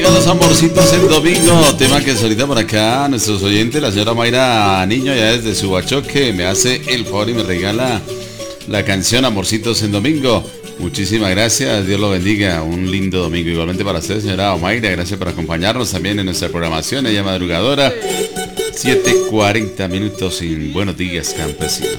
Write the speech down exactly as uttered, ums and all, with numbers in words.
Los amorcitos el domingo, tema que solicita por acá nuestros oyentes, la señora Mayra Niño, ya desde Subachoque, me hace el favor y me regala la canción Amorcitos en domingo. Muchísimas gracias, Dios lo bendiga, un lindo domingo. Igualmente para usted, señora Mayra, gracias por acompañarnos también en nuestra programación, ella madrugadora, siete cuarenta minutos en Buenos Días Campesinos.